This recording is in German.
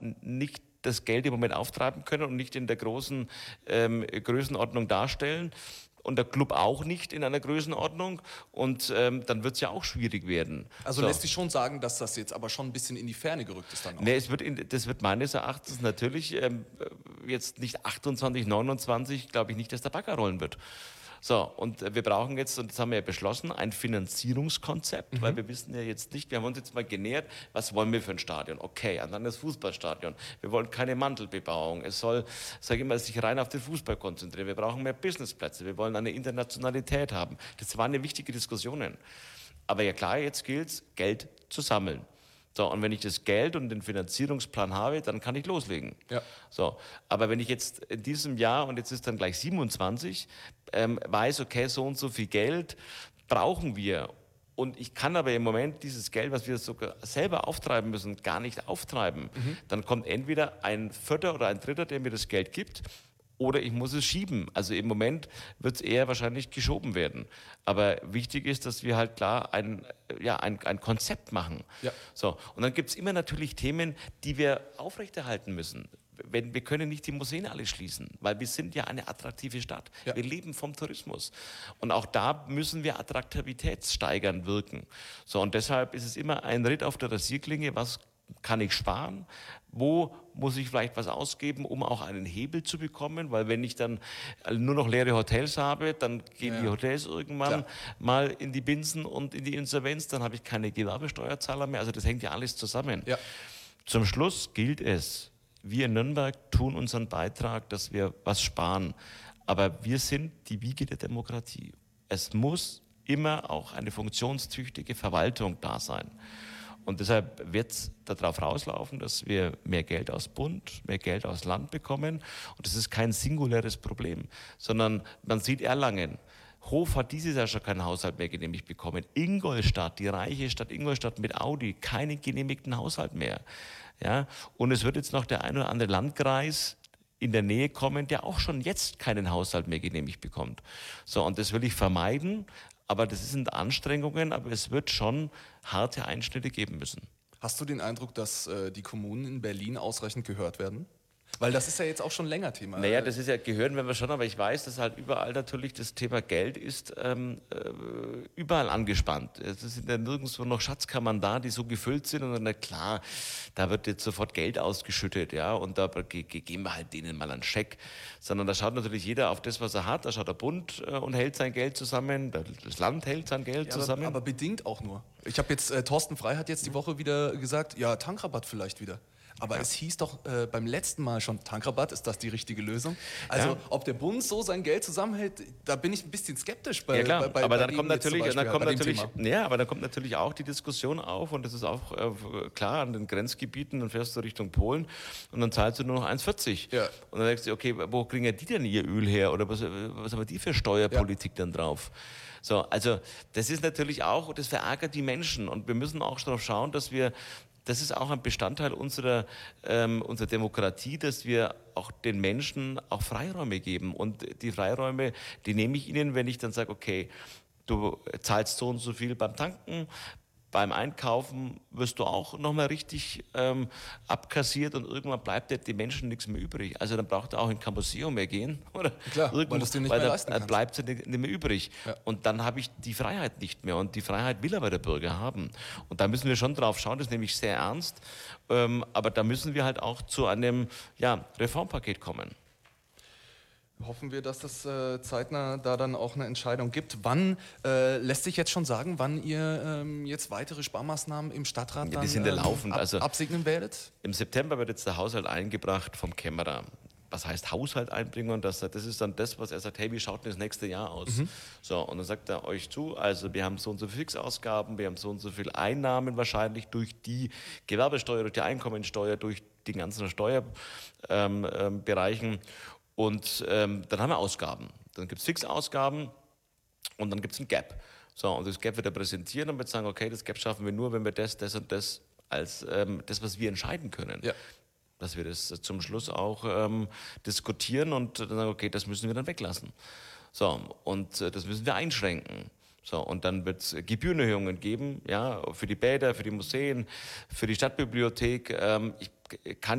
nicht das Geld im Moment auftreiben können und nicht in der großen Größenordnung darstellen. Und der Club auch nicht in einer Größenordnung. Und dann wird es ja auch schwierig werden. Also lässt sich schon sagen, dass das jetzt aber schon ein bisschen in die Ferne gerückt ist dann auch. Nee, das wird meines Erachtens natürlich jetzt nicht 28, 29, glaube ich nicht, dass der Bagger rollen wird. So, und wir brauchen jetzt, und das haben wir ja beschlossen, ein Finanzierungskonzept, weil wir wissen ja jetzt nicht, wir haben uns jetzt mal genähert, was wollen wir für ein Stadion? Okay, und dann das Fußballstadion. Wir wollen keine Mantelbebauung. Es soll, sage ich mal, sich rein auf den Fußball konzentrieren. Wir brauchen mehr Businessplätze. Wir wollen eine Internationalität haben. Das waren ja wichtige Diskussionen. Aber ja klar, jetzt gilt es, Geld zu sammeln. So, und wenn ich das Geld und den Finanzierungsplan habe, dann kann ich loslegen. Ja. So, aber wenn ich jetzt in diesem Jahr, und jetzt ist dann gleich 27, weiß, okay, so und so viel Geld brauchen wir. Und ich kann aber im Moment dieses Geld, was wir sogar selber auftreiben müssen, gar nicht auftreiben. Dann kommt entweder ein Vierter oder ein Dritter, der mir das Geld gibt, oder ich muss es schieben. Also im Moment wird es eher wahrscheinlich geschoben werden. Aber wichtig ist, dass wir halt klar ein Konzept machen. Ja. So. Und dann gibt es immer natürlich Themen, die wir aufrechterhalten müssen. Wir können nicht die Museen alle schließen, weil wir sind ja eine attraktive Stadt. Ja. Wir leben vom Tourismus. Und auch da müssen wir attraktivitätssteigernd wirken. So, und deshalb ist es immer ein Ritt auf der Rasierklinge, was kann ich sparen? Wo muss ich vielleicht was ausgeben, um auch einen Hebel zu bekommen? Weil wenn ich dann nur noch leere Hotels habe, dann gehen die Hotels irgendwann mal in die Binsen und in die Insolvenz. Dann habe ich keine Gewerbesteuerzahler mehr. Also das hängt ja alles zusammen. Ja. Zum Schluss gilt es, wir in Nürnberg tun unseren Beitrag, dass wir was sparen. Aber wir sind die Wiege der Demokratie. Es muss immer auch eine funktionstüchtige Verwaltung da sein. Und deshalb wird es darauf rauslaufen, dass wir mehr Geld aus Bund, mehr Geld aus Land bekommen. Und das ist kein singuläres Problem, sondern man sieht Erlangen. Hof hat dieses Jahr schon keinen Haushalt mehr genehmigt bekommen. Ingolstadt, die reiche Stadt Ingolstadt mit Audi, keinen genehmigten Haushalt mehr. Ja? Und es wird jetzt noch der ein oder andere Landkreis in der Nähe kommen, der auch schon jetzt keinen Haushalt mehr genehmigt bekommt. So, und das will ich vermeiden. Aber das sind Anstrengungen, aber es wird schon harte Einschnitte geben müssen. Hast du den Eindruck, dass die Kommunen in Berlin ausreichend gehört werden? Weil das ist ja jetzt auch schon länger Thema. Naja, das ist ja, gehören wir schon, aber ich weiß, dass halt überall natürlich das Thema Geld ist überall angespannt. Es sind ja nirgendwo noch Schatzkammern da, die so gefüllt sind und dann, na klar, da wird jetzt sofort Geld ausgeschüttet, ja, und da geben wir halt denen mal einen Scheck. Sondern da schaut natürlich jeder auf das, was er hat, da schaut der Bund und hält sein Geld zusammen, das Land hält sein Geld zusammen. Aber bedingt auch nur. Ich habe jetzt, Thorsten Frey hat jetzt die Woche wieder gesagt, ja, Tankrabatt vielleicht wieder. Aber es hieß doch beim letzten Mal schon, Tankrabatt, ist das die richtige Lösung? Also ob der Bund so sein Geld zusammenhält, da bin ich ein bisschen skeptisch bei. Ja klar, bei aber dann kommt natürlich, natürlich auch die Diskussion auf und das ist auch klar, an den Grenzgebieten, dann fährst du Richtung Polen und dann zahlst du nur noch 1,40. Ja. Und dann denkst du, okay, wo kriegen ja die denn ihr Öl her oder was haben die für Steuerpolitik dann drauf? So, also das ist natürlich auch, das verärgert die Menschen und wir müssen auch darauf schauen, dass wir, das ist auch ein Bestandteil unserer Demokratie, dass wir auch den Menschen auch Freiräume geben. Und die Freiräume, die nehme ich ihnen, wenn ich dann sage, okay, du zahlst so und so viel beim Tanken, beim Einkaufen wirst du auch nochmal richtig abkassiert und irgendwann bleibt den Menschen nichts mehr übrig. Also dann braucht er auch in kein Museum mehr gehen. Oder klar, weil du es dir nicht mehr leisten kannst. Bleibt es nicht mehr übrig. Ja. Und dann habe ich die Freiheit nicht mehr. Und die Freiheit will aber der Bürger haben. Und da müssen wir schon drauf schauen, das nehme ich sehr ernst. Aber da müssen wir halt auch zu einem Reformpaket kommen. Hoffen wir, dass das zeitnah da dann auch eine Entscheidung gibt. Wann lässt sich jetzt schon sagen, wann ihr jetzt weitere Sparmaßnahmen im Stadtrat Die sind ja laufend. Absegnen werdet? Im September wird jetzt der Haushalt eingebracht vom Kämmerer. Was heißt Haushalt einbringen? Und das ist dann das, was er sagt, hey, wie schaut denn das nächste Jahr aus? So, und dann sagt er euch zu, also wir haben so und so viele Fixausgaben, wir haben so und so viele Einnahmen wahrscheinlich durch die Gewerbesteuer, durch die Einkommensteuer, durch die ganzen Steuerbereichen. Und dann haben wir Ausgaben. Dann gibt es Fixausgaben und dann gibt es ein Gap. So, und das Gap wird er präsentieren und wird sagen, okay, das Gap schaffen wir nur, wenn wir das und das als das, was wir entscheiden können. Ja. Dass wir das zum Schluss auch diskutieren und dann sagen, okay, das müssen wir dann weglassen. So, und das müssen wir einschränken. So, und dann wird es Gebührenerhöhungen geben, ja, für die Bäder, für die Museen, für die Stadtbibliothek. Ich kann